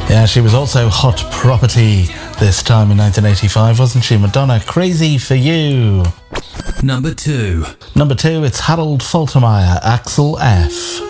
Yeah, she was also hot property this time in 1985, wasn't she? Madonna, Crazy for You. Number 2. Number 2, it's Harold Faltermeyer, Axel F.